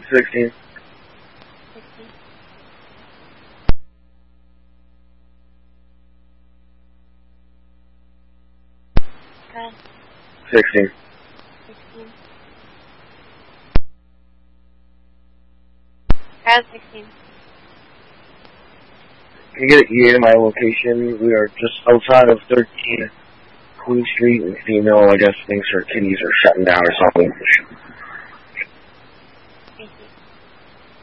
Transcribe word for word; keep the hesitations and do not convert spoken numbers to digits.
Sixteen. Sixteen. Go ahead. Sixteen. Sixteen. Go ahead, sixteen. Can you get an E A to my location? We are just outside of thirteen Queen Street, and female, I guess, thinks her kitties are shutting down or something.